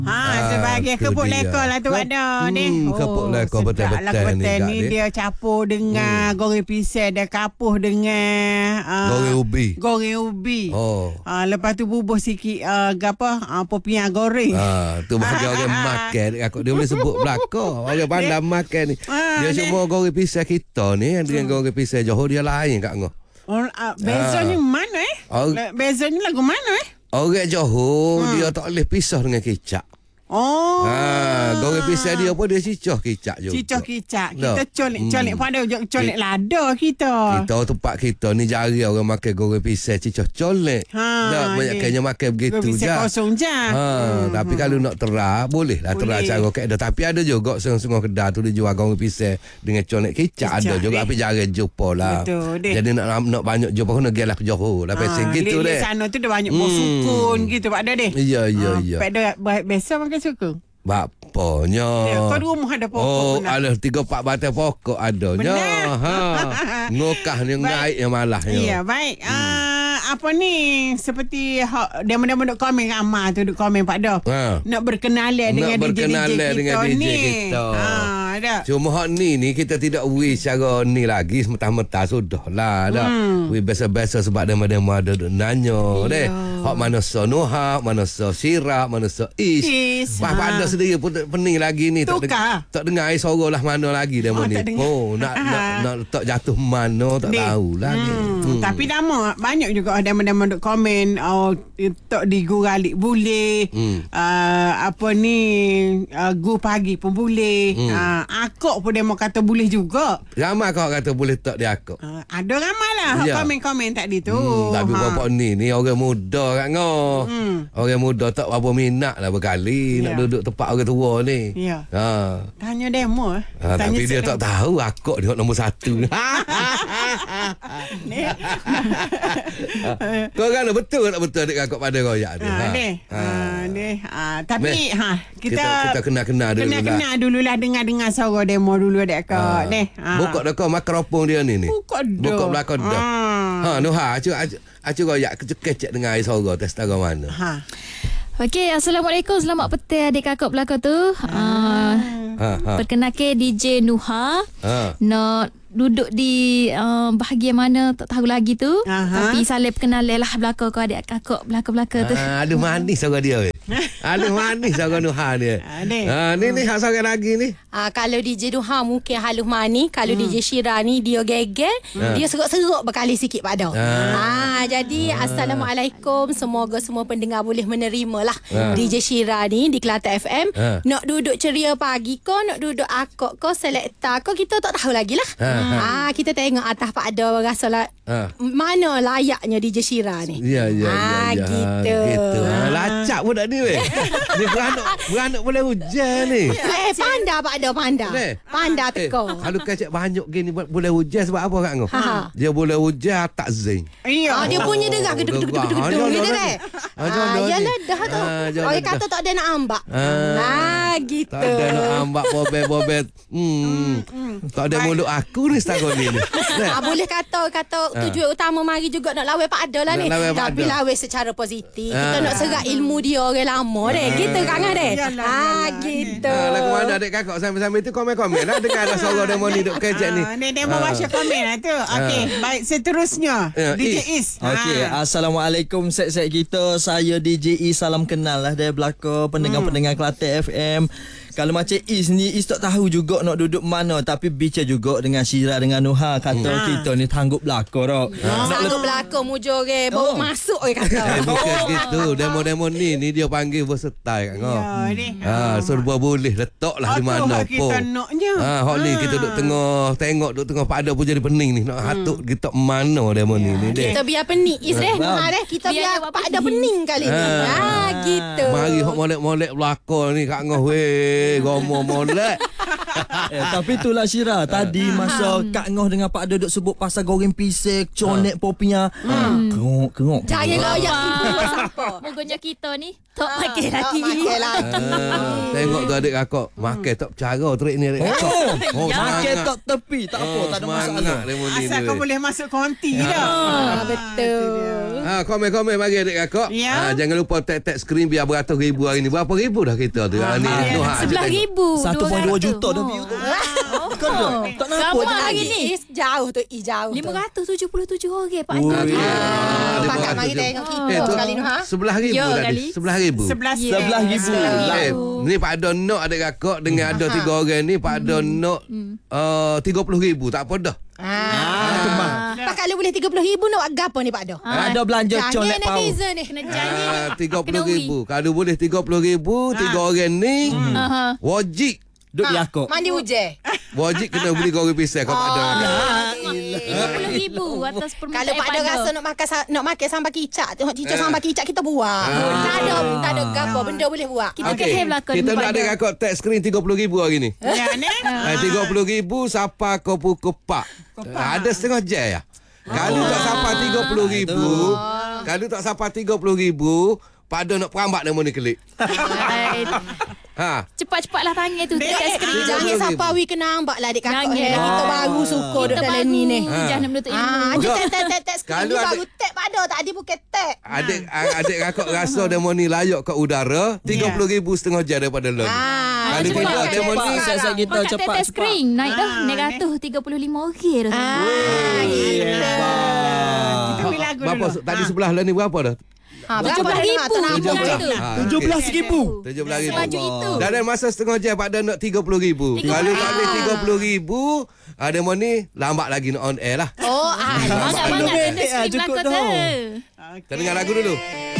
Sebagai kepuk lekor lah tu ada ni. Kepuk lekor betul-betul ni dia capur dengan goreng pisang, dia kapuh dengan goreng ubi. Lepas tu bubuh sikit popiah goreng. Tu bagi orang makan. Dia boleh sebut belakang. Orang pandai makan ni. Dia cuma goreng pisang kita ni dengan goreng pisang Johor dia lain kat ngah. Bezanya mana Bezanya lagu mana Orang Johor dia tak boleh pisah dengan kicap. Goreng pisang dia pun dia cicah kicap juga. Cicah kicap. Kita colek pada colek lada kita. Kita tempat kita ni jari orang makan goreng pisang cicah colek. Banyak kayaknya makan begitu je. Pisang kosong je. Tapi kalau nak terah boleh lah terah cara kaedah. Tapi ada juga setengah kedai tu dia jual goreng pisang dengan colek kicap ada juga tapi jarang jumpa lah. Betul. Jadi nak banyak jumpa kena gelah ke Johor lah pasal gitu deh. Di sana tu dia banyak bau sukun gitu Pak Dah deh. Ya. Pada biasa makan suku. Bapaknya. Kau di rumah ada pokok. Ada 3-4 batang pokok adanya. Ngokah ni ngaik yang malah. Ya, baik. Apa ni seperti demo-demo duk komen ramai tu duk komen Pak Dah. Nak berkenalan dengan DJ kita. Ada. Cuma hak ni kita tidak wish cara ni lagi semata-mata sudah lah dah. We biasa-biasa sebab demo-demo ada duk nanya deh. Hak mana Nuha, mana Sirap, mana Is. Pada sendiri pun pening lagi ni tak dengar air suara lah mana lagi demo ni. Nak tak jatuh mana tak tahulah ni. Tapi nama banyak juga demo-demo duk komen tak diguralik boleh. Apa ni gu pagi pun boleh. Akak pun demo kata boleh juga. Ramai kau kata boleh tak dia akak. Ada ramai lah komen-komen tadi tu. Tapi bapak ni orang muda kat ngah. Orang muda tak apa minat lah berkali nak duduk tempat orang tua ni. Tanya demo tapi dia tak tahu akak dia nombor 1. Kau kan betul tak betul adik kakak pada royak tu. Tapi kita kena dululah dengar suara demo dulu adik kakak ni. Buka dah kau mikrofon dia ni. Buka belakang dah. Nuha acu royak kecek dengan air suara tes tahu mana. Okey, Assalamualaikum. Selamat petang adik kakak belakang tu. Perkenalkan DJ Nuha. Nak duduk di bahagian mana tak tahu lagi tu. Tapi saling perkenalan lah belakang kau adik kakak belakang tu. Aduh manis suara dia. Aduh manis suara Nuha dia. Ni hak suara lagi ni. Kalau DJ Nuha mungkin halus manis. Kalau DJ Syira ni dia geger. Dia seruk-seruk berkali sikit pada. Jadi Assalamualaikum. Semoga semua pendengar boleh menerima lah DJ Syira ni di Kelantan FM. Nak duduk ceria pagi ko, nak duduk akak ko, selekta ko, kita tak tahu lagi lah. Kita tengok atas Pak Ada rasa lah mana layaknya DJ Syira ni. Ya. Gitu. Lacak budak ni weh. Dia beranak boleh hujan ni. Panda Pak Ada Panda teko. Kalau kacak banyak gini boleh hujan sebab apa kat ngau? Dia boleh hujan tak zing. Dia punya derah gedung gitu deh. Yalah dah tu. Orang kata tak ada nak ambak. Gitu. Tak ada nak ambak bobet. Tak ada mulut aku ni setahun ni. Boleh kata tujuan utama mari juga nak lawan Pak Ada lah ni. Tapi lawan secara positif. Kita nak serat ilmu dia orang lama deh. Gitu kan deh. Gitu. Lagu mana adik kakak sambil-sambil tu komen-komen lah dengar ada suara demo ni duk kejap ni. Ni demo baca komen lah tu. Okey, baik seterusnya DJ Is. Okey, Assalamualaikum set-set kita. Saya DJ Is, salam kenal lah dari belakang pendengar-pendengar Kelantan FM. Kalau macam Is ni, Is tak tahu juga nak duduk mana. Tapi bicara juga dengan Syira dengan Nuha. Kata kita ni tanggup belakang tau. Tanggup belakang mujur baru masuk kata. Bukan gitu. Demo-demo ni dia panggil versatile kat ngau. Serba boleh letaklah di mana pun. Kita naknya. Hak ni kita duduk tengok Pak Ada pun jadi pening ni. Nak hatuk kita mana demo ni deh. Kita biar pening Is deh. Kita biar Pak Ada pening kali ni. Gitu. Mari hok molek-molek belakang ni kat ngau weh. Gomo molek. Tapi itulah Syira. Tadi masa Kak Ngoh dengan Pak Dodok sebut pasal goreng pisang, conek popiah. Kengok. Jangan layak ibu siapa. Mogonya kita ni tak makan lagi. Tengok tu adik kakak makan tak bercara terik ni adik kakak. Makan tak tepi. Tak apa, tak ada masalah. Asal kau boleh masuk konti dah. Betul. Komen-komen bagi adik kakak. Ya. Jangan lupa tag screen biar beratus ribu hari ni. Berapa ribu dah kita tu? Ni Noha 11,000. 1.2 juta dah view tu. Bukan tak? Tak nampak Berapa je. hari ni? Jauh tu, jauh. 577 orang Pak Ui. Haji. Pakat mari tengok kita tu sekali Noha. 11,000 Ya, tadi. kali. 11,000. 11,000. Ni Pak Don Nok adik kakak dengan ada 3 orang ni Pak Don Nok 30,000 tak apa dah. Pak kalau boleh 30,000 nak buat gapo ni Pak Do? Ada belanja conek Jangan pau. netizen ni. Kena janji. 30,000. Kalau boleh 30,000 3 orang ni wajib Duk diakok. Mandi uje. wajib kena beli goreng pisang kau Pak Don. 30,000 atas permintaan Kalau Pak Do rasa nak makan sambal kicak, tengok cicak sambal kicak kita buat. Tak ada gapo benda boleh buat. Kita kehel belakang Kita ni, nak Pak ada Don. kakak tag screen 30,000 hari ni. Ya ni. 30,000 siapa kau pukul pak. Ada setengah jam ya. Kalau tak sampai 30,000, kalau tak sampai 30,000, Pak Don nak perambat nama ni klik. Cepat-cepatlah tangan tu. Tekan skrin. Jangan sampai we kena ambak lah adik kakak. Jangan. Kita baru suka duduk dalam ni ni. Jangan menuntut ilmu. Tek skrin Kalau ni ada- baru tek Pak Do. Tadi bukan tek. Adik kakak rasa demo ni layak kat udara, 30,000 setengah jam daripada lon. Kalau cepat, tidak cepat. demo ni Saya kita Pakat cepat. tekan skrin. Naik dah. Naik 135 orang dah. Kita beli lagu berapa dulu. tadi sebelah lah ni berapa dah? Berapa 17,000. tak nampak. 17,000. 17,000. Selaju itu. Dalam masa setengah jam Pak Don nak 30,000. Kalau tak boleh 30,000, demo ni lambat lagi nak on air lah. Oh, Banyak-banyak minit tekan skrin cukup belakang dah. tu. Kita dengar lagu dulu.